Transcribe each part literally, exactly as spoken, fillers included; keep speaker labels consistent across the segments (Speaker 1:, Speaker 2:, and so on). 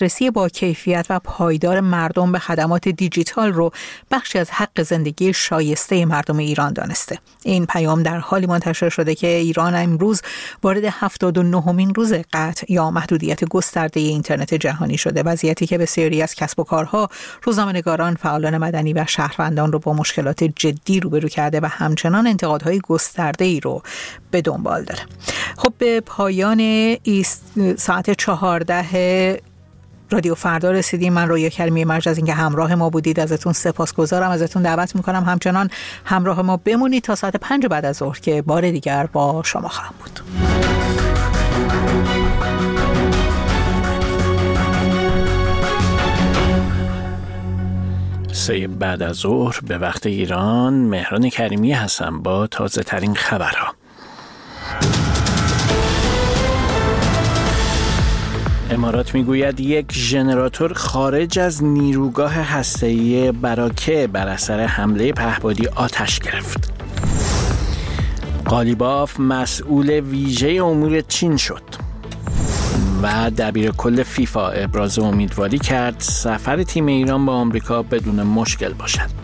Speaker 1: دسترسی با کیفیت و پایدار مردم به خدمات دیجیتال رو بخشی از حق زندگی شایسته مردم ایران دانسته. این پیام در حالی منتشر شده که ایران امروز وارد هفتاد و نهمین روز قطع یا محدودیت گسترده اینترنت جهانی شده، وضعیتی که بسیاری از کسب و کارها، روزنامه‌نگاران، فعالان مدنی و شهروندان رو با مشکلات جدی روبرو کرده و همچنان انتقادهای گسترده‌ای رو به دنبال داره. خب به پایان ساعت چهارده رادیو فردا رسیدیم. من رویا کریمی مرج از اینکه همراه ما بودید ازتون سپاسگزارم. ازتون دعوت میکنم همچنان همراه ما بمونید تا ساعت پنج بعد از ظهر که بار دیگر با شما خواهم بود.
Speaker 2: سه بعد از ظهر به وقت ایران، مهران کریمی هستم با تازه ترین خبرها. امارات میگوید یک ژنراتور خارج از نیروگاه هسته‌ای براکه بر اثر حمله پهپادی آتش گرفت. قالیباف مسئول ویژه امور چین شد و دبیر کل فیفا ابراز امیدواری کرد سفر تیم ایران به آمریکا بدون مشکل باشد.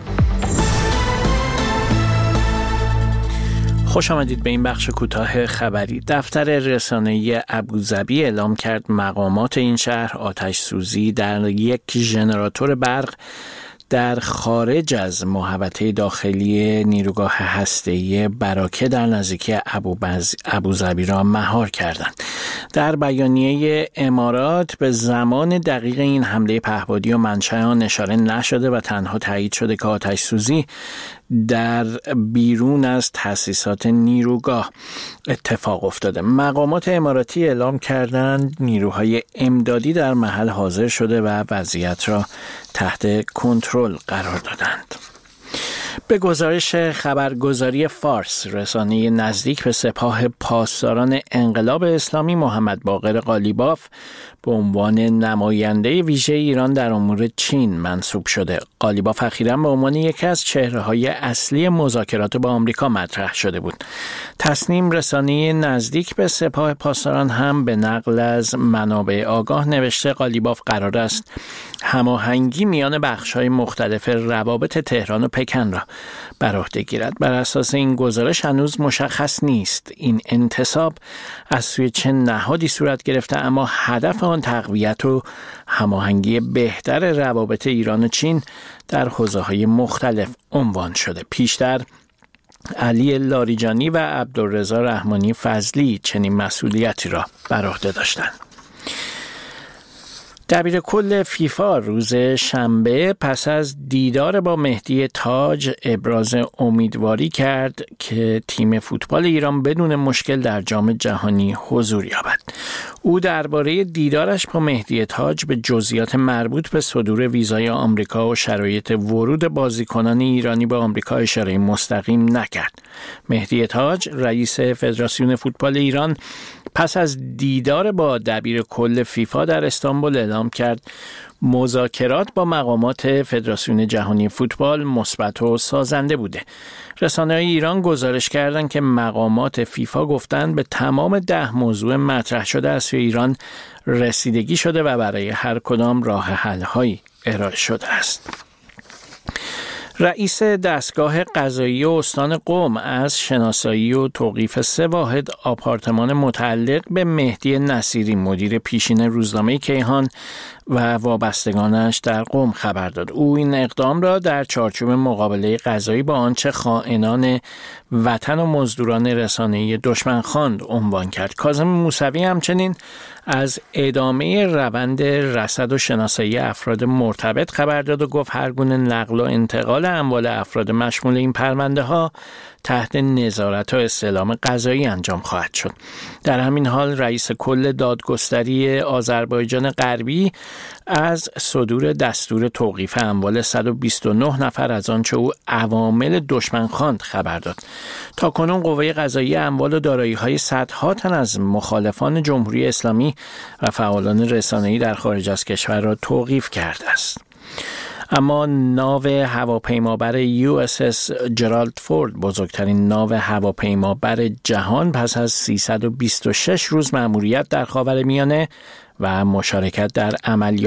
Speaker 2: خوش آمدید به این بخش کوتاه خبری. دفتر رسانه‌ای ابوظبی اعلام کرد مقامات این شهر آتش سوزی در یک ژنراتور برق در خارج از محوطه داخلی نیروگاه هسته‌ای براکه در نزدیکی ابوظبی را مهار کردند. در بیانیه امارات به زمان دقیق این حمله پهپادی و منشأ آن اشاره نشده و تنها تایید شده که آتش سوزی در بیرون از تأسیسات نیروگاه اتفاق افتاده. مقامات اماراتی اعلام کردند نیروهای امدادی در محل حاضر شده و وضعیت را تحت کنترل قرار دادند. به گزارش خبرگزاری فارس، رسانه نزدیک به سپاه پاسداران انقلاب اسلامی، محمد باقر قالیباف به عنوان نماینده ویژه ایران در امور چین منصوب شده. قالیباف اخیراً به عنوان یکی از چهره‌های اصلی مذاکرات با آمریکا مطرح شده بود. تصنیم، رسانه نزدیک به سپاه پاسداران، هم به نقل از منابع آگاه نوشته قالیباف قرار است هماهنگی میان بخش‌های مختلف روابط تهران و پکن را بر عهده گیرد. بر اساس این گزارش هنوز مشخص نیست این انتصاب از سوی چه نهادی صورت گرفته، اما هدف آن تقویت و هماهنگی بهتر روابط ایران و چین در حوزه‌های مختلف عنوان شده. پیشتر علی لاریجانی و عبدالرضا رحمانی فضلی چنین مسئولیتی را بر عهده داشتند. دبیر کل فیفا روز شنبه پس از دیدار با مهدی تاج ابراز امیدواری کرد که تیم فوتبال ایران بدون مشکل در جام جهانی حضور یابد. او درباره دیدارش با مهدی تاج به جزئیات مربوط به صدور ویزای آمریکا و شرایط ورود بازیکنان ایرانی به آمریکا اشاره مستقیم نکرد. مهدی تاج، رئیس فدراسیون فوتبال ایران، پس از دیدار با دبیر کل فیفا در استانبول اعلام کرد مذاکرات با مقامات فدراسیون جهانی فوتبال مثبت و سازنده بوده. رسانه‌های ایران گزارش کردند که مقامات فیفا گفتند به تمام ده موضوع مطرح شده از سوی ایران رسیدگی شده و برای هر کدام راه حل‌هایی ارائه شده است. رئیس دستگاه قضایی استان قم از شناسایی و توقیف سه واحد آپارتمان متعلق به مهدی نصیری، مدیر پیشین روزنامه کیهان و وابستگانش در قم خبر داد. او این اقدام را در چارچوب مقابله قضایی با آنچه خائنان وطن و مزدوران رسانه‌ای دشمن خواند عنوان کرد. کاظم موسوی همچنین از ادامه روند رصد و شناسایی افراد مرتبط خبر داد و گفت هر گونه نقل و انتقال اموال افراد مشمول این پرونده ها تحت نظارت و استعلام قضایی انجام خواهد شد. در همین حال رئیس کل دادگستری آذربایجان غربی از صدور دستور توقیف اموال صد و بیست و نه نفر از آنچه او عوامل دشمن خواند خبر داد. تاکنون قوه قضاییه اموال و دارایی‌های صدها تن از مخالفان جمهوری اسلامی و فعالان رسانه‌ای در خارج از کشور را توقیف کرده است. اما ناو هواپیمابر یو اس اس جرالد فورد، بزرگترین ناو هواپیمابر جهان، پس از سیصد و بیست و شش روز مأموریت در خاورمیانه و مشارکت در عملیات